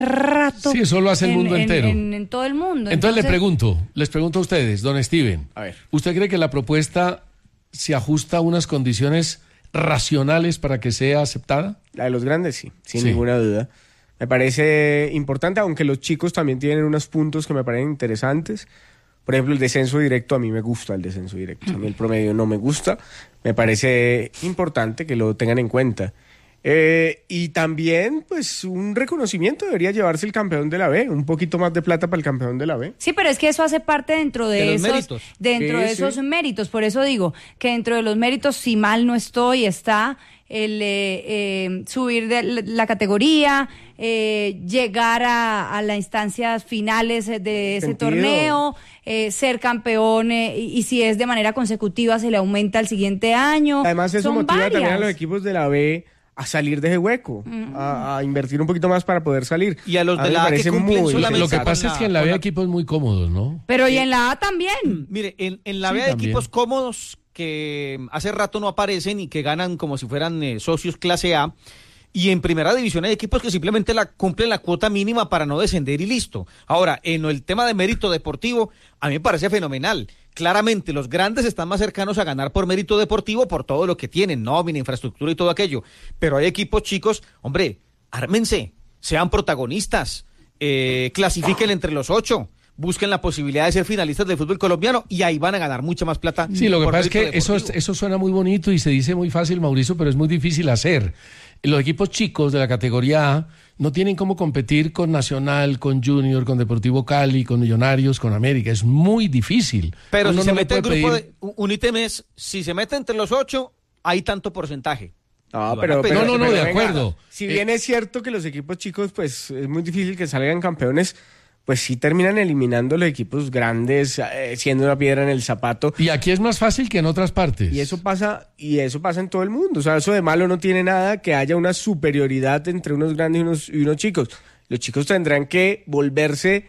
rato. Sí, eso lo hace el mundo entero. En todo el mundo. Entonces les pregunto a ustedes, don Steven, A ver. ¿usted cree que la propuesta se ajusta a unas condiciones racionales para que sea aceptada? La de los grandes, sí, sin Sí. ninguna duda. Me parece importante, aunque los chicos también tienen unos puntos que me parecen interesantes. Por ejemplo, el descenso directo, a mí me gusta el descenso directo. A mí el promedio no me gusta. Me parece importante que lo tengan en cuenta. Y también, pues, un reconocimiento debería llevarse el campeón de la B. Un poquito más de plata para el campeón de la B. Sí, pero es que eso hace parte dentro de los esos méritos. dentro Sí, de esos sí. méritos. Por eso digo que dentro de los méritos, si mal no estoy, está el subir de la categoría, llegar a las instancias finales de ese Sentido. torneo, ser campeón y si es de manera consecutiva se le aumenta el siguiente año. Además, eso Son motiva también a varias. los equipos de la B a salir de ese hueco, a invertir un poquito más para poder salir. Y a los de mí me la A que parece cumplen muy solamente Lo que con pasa la- es que en la con B hay la- equipos muy cómodos, ¿no? Pero y en la A también. Mire, en la Sí, B hay también. equipos cómodos que hace rato no aparecen y que ganan como si fueran socios clase A. Y en primera división hay equipos que simplemente cumplen la cuota mínima para no descender y listo. Ahora, en el tema de mérito deportivo, a mí me parece fenomenal. Claramente, los grandes están más cercanos a ganar por mérito deportivo por todo lo que tienen, nómina, infraestructura y todo aquello. Pero hay equipos chicos, hombre, ármense, sean protagonistas, clasifiquen entre los 8. Busquen la posibilidad de ser finalistas del fútbol colombiano y ahí van a ganar mucha más plata. Sí, lo que por pasa es mérito que eso, deportivo. eso suena muy bonito y se dice muy fácil, Mauricio, pero es muy difícil hacer. Los equipos chicos de la categoría A no tienen cómo competir con Nacional, con Junior, con Deportivo Cali, con Millonarios, con América. Es muy difícil. Pero Uno si se no le mete el puede grupo pedir- un ítem es, si se mete entre los 8, hay tanto porcentaje. No, Lo van a pedir. No, pero de venga, acuerdo. Si bien es cierto que los equipos chicos, pues es muy difícil que salgan campeones, pues sí terminan eliminando los equipos grandes, siendo una piedra en el zapato. Y aquí es más fácil que en otras partes. Y eso pasa en todo el mundo. O sea, eso de malo no tiene nada que haya una superioridad entre unos grandes y unos chicos. Los chicos tendrán que volverse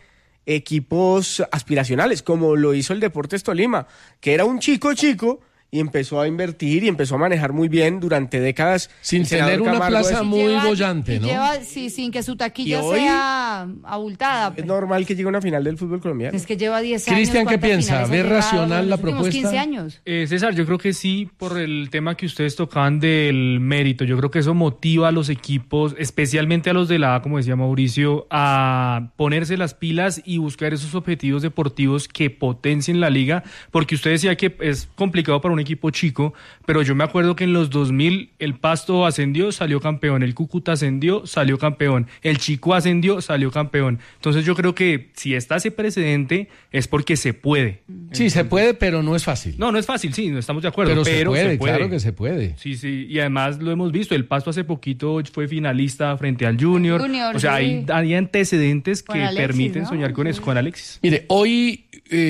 equipos aspiracionales, como lo hizo el Deportes Tolima, que era un chico y empezó a invertir y empezó a manejar muy bien durante décadas. Sin El senador tener una Camargo plaza es- muy bollante, ¿no? Sí, sin que su taquilla Y hoy- sea abultada. Es normal que llegue a una final del fútbol colombiano. Es que lleva 10 años. Cristian, ¿qué ¿cuántas piensa? finales ha ¿Ve llegado racional en la los últimos propuesta? 15 años. César, yo creo que sí, por el tema que ustedes tocaban del mérito. Yo creo que eso motiva a los equipos, especialmente a los de la A, como decía Mauricio, a ponerse las pilas y buscar esos objetivos deportivos que potencien la liga, porque usted decía que es complicado para un equipo chico, pero yo me acuerdo que en los 2000 el Pasto ascendió, salió campeón, el Cúcuta ascendió, salió campeón, el Chico ascendió, salió campeón. Entonces yo creo que si está ese precedente es porque se puede. Sí, se puede, pero no es fácil. No es fácil, sí, no estamos de acuerdo, pero, pero se puede, claro que se puede. Sí, sí, y además lo hemos visto, el Pasto hace poquito fue finalista frente al Junior, o sea, sí. hay antecedentes Con que Alexis, permiten ¿no? soñar con eso, con Alexis. Mire, hoy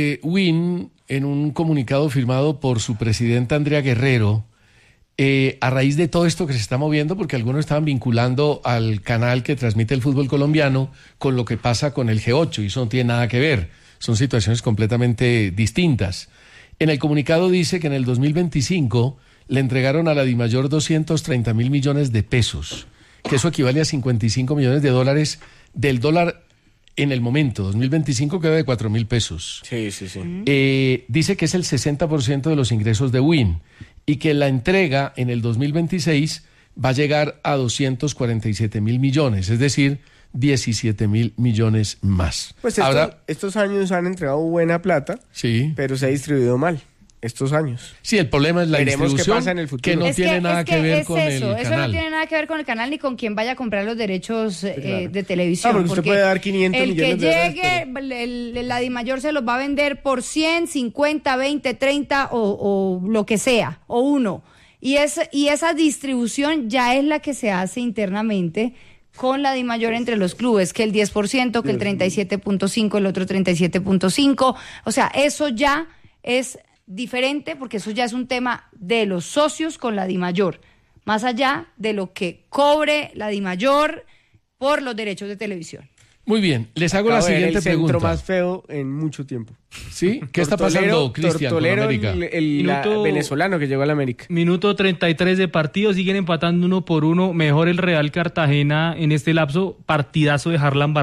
Win, en un comunicado firmado por su presidenta Andrea Guerrero, a raíz de todo esto que se está moviendo, porque algunos estaban vinculando al canal que transmite el fútbol colombiano con lo que pasa con el G8, y eso no tiene nada que ver, son situaciones completamente distintas. En el comunicado dice que en el 2025 le entregaron a la DIMAYOR 230 mil millones de pesos, que eso equivale a 55 millones de dólares del dólar en el momento. 2025 queda de 4.000 pesos. Sí. Dice que es el 60% de los ingresos de Win y que la entrega en el 2026 va a llegar a 247 mil millones, es decir, 17 mil millones más. Pues Ahora, estos años han entregado buena plata, sí, pero se ha distribuido mal estos años. sí, el problema es la Veremos qué distribución, pasa en el futuro. que no Es tiene nada que ver es con eso, el eso canal. no tiene nada que ver con el canal ni con quien vaya a comprar los derechos claro. de televisión. Porque usted puede dar 500 el millones que de dólares, llegue, la DIMAYOR se los va a vender por 100, 50, 20, 30 o lo que sea, o uno. Y esa distribución ya es la que se hace internamente con la DIMAYOR entre los clubes, que el 10%, que el 37.5%, el otro 37.5%. O sea, eso ya es diferente porque eso ya es un tema de los socios con la DIMAYOR, más allá de lo que cobre la DIMAYOR por los derechos de televisión. Muy bien, les hago la Acabo de ver siguiente el centro pregunta. más feo en mucho tiempo. ¿Sí? ¿Qué está pasando, Cristian, con Tortolero, América? el Minuto- venezolano que llegó a la América. Minuto 33 de partido, siguen empatando 1-1. Mejor el Real Cartagena en este lapso. Partidazo de Harlan